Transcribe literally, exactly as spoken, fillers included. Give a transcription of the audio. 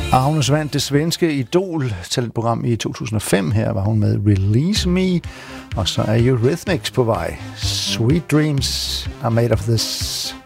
Agnes vandt det svenske Idol-talentprogram i to tusind og fem. Her var hun med Release Me, og så er Eurythmics på vej. Sweet Dreams are made of this.